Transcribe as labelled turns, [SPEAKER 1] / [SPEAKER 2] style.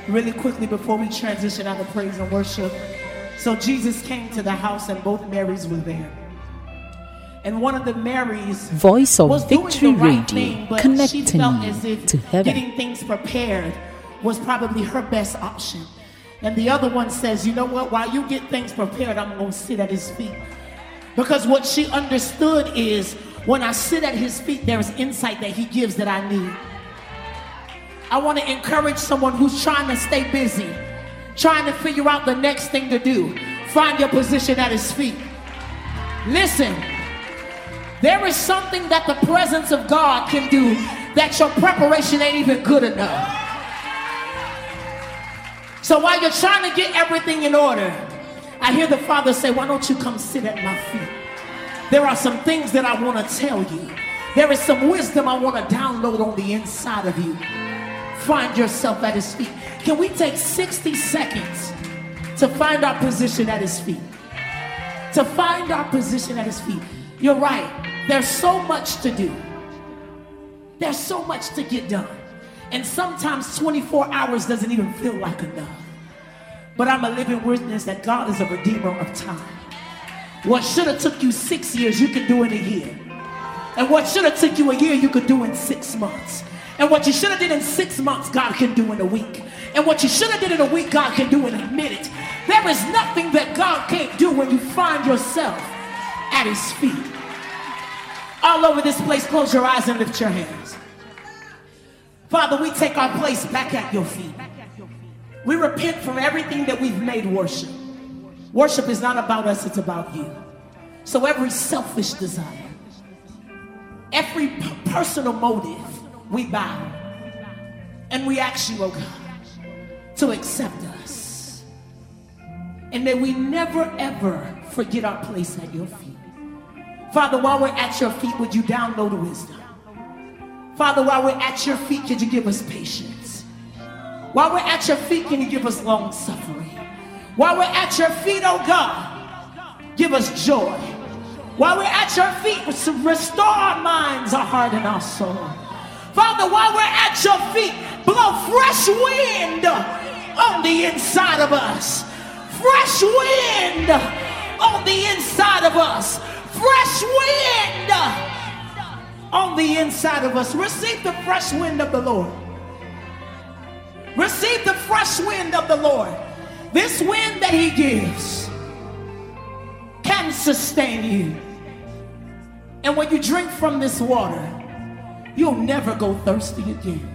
[SPEAKER 1] really quickly before we transition out of praise and worship. So Jesus came to the house and both Marys were there. And one of the Marys
[SPEAKER 2] Voice of
[SPEAKER 1] was doing
[SPEAKER 2] Victory
[SPEAKER 1] the right
[SPEAKER 2] Radio,
[SPEAKER 1] thing, but
[SPEAKER 2] connecting
[SPEAKER 1] she felt
[SPEAKER 2] you
[SPEAKER 1] as if
[SPEAKER 2] to heaven.
[SPEAKER 1] getting things prepared was probably her best option. And the other one says, you know what, while you get things prepared, I'm going to sit at his feet. Because what she understood is, when I sit at his feet, there is insight that he gives that I need. I want to encourage someone who's trying to stay busy, trying to figure out the next thing to do. Find your position at his feet. Listen, there is something that the presence of God can do that your preparation ain't even good enough. So while you're trying to get everything in order, I hear the Father say, why don't you come sit at my feet? There are some things that I want to tell you. There is some wisdom I want to download on the inside of you. Find yourself at his feet. Can we take 60 seconds to find our position at his feet? To find our position at his feet. You're right. There's so much to do. There's so much to get done. And sometimes 24 hours doesn't even feel like enough. But I'm a living witness that God is a redeemer of time. What should have took you 6 years, you can do in a year. And what should have took you a year, you could do in 6 months. And what you should have did in 6 months, God can do in a week. And what you should have did in a week, God can do in a minute. There is nothing that God can't do when you find yourself at his feet. All over this place, close your eyes and lift your hands. Father, we take our place back at your feet. We repent from everything that we've made worship. Worship is not about us, it's about you. So every selfish desire, every personal motive, we bow. And we ask you, oh God, to accept us. And may we never ever forget our place at your feet. Father, while we're at your feet, would you download wisdom? Father, while we're at your feet, could you give us patience? While we're at your feet, can you give us long suffering? While we're at your feet, oh God, give us joy. While we're at your feet, restore our minds, our heart, and our soul. Father, while we're at your feet, blow fresh wind on the inside of us. Fresh wind on the inside of us. Fresh wind on the inside of us. Receive the fresh wind of the Lord. Receive the fresh wind of the Lord. This wind that he gives can sustain you. And when you drink from this water, you'll never go thirsty again.